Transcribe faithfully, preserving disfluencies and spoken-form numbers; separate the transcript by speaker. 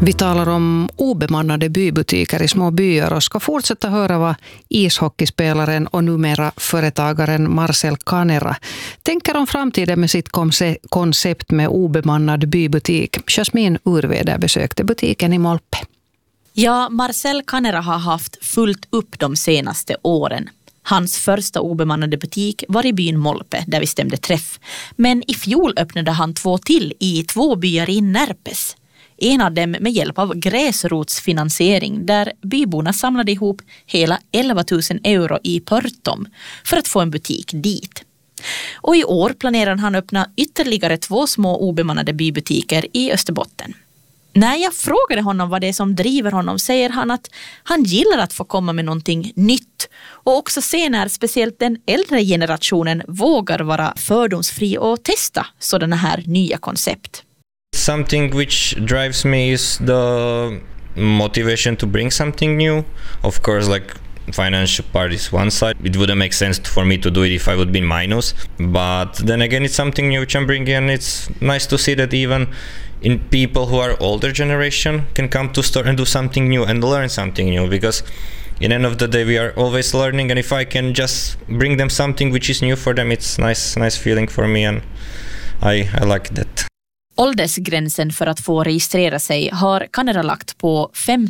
Speaker 1: Vi talar om obemannade bybutiker i små byar och ska fortsätta höra vad ishockeyspelaren och numera företagaren Marcel Kanera tänker om framtiden med sitt koncept med obemannad bybutik. Jasmin Urveder besökte butiken i Molpe.
Speaker 2: Ja, Marcel Kanera har haft fullt upp de senaste åren. Hans första obemannade butik var i byn Molpe där vi stämde träff. Men i fjol öppnade han två till i två byar i Närpes. En av dem med hjälp av gräsrotsfinansiering där byborna samlade ihop hela elva tusen euro i Pörtom för att få en butik dit. Och i år planerar han öppna ytterligare två små obemannade bybutiker i Österbotten. När jag frågade honom vad det är som driver honom säger han att han gillar att få komma med någonting nytt och också se när speciellt den äldre generationen vågar vara fördomsfri och testa sådana här nya koncept.
Speaker 3: Something which drives me is the motivation to bring something new. Of course, like financial part is one side. It wouldn't make sense for me to do it if I would be in minus. But then again, it's something new which I'm bringing, and it's nice to see that even in people who are older generation can come to store and do something new and learn something new. Because in the end of the day, we are always learning, and if I can just bring them something which is new for them, it's nice, nice feeling for me, and I, I like that.
Speaker 2: Åldersgränsen för att få registrera sig har Kanera lagt på femton